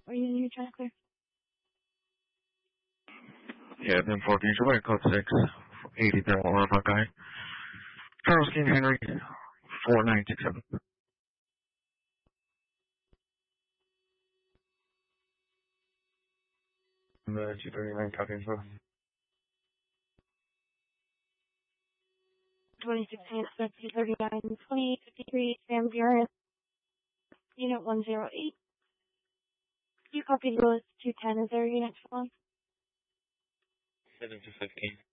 What are you using your trying to clear? Yeah, 1014, somebody code 6, 80 Thermal Guy. Charles King Henry, 4967. The 239 copy info. 2016, 239, 2053, Sam Buren, Unit 108. You copied Lewis 210, is there a unit one? 7 to 15.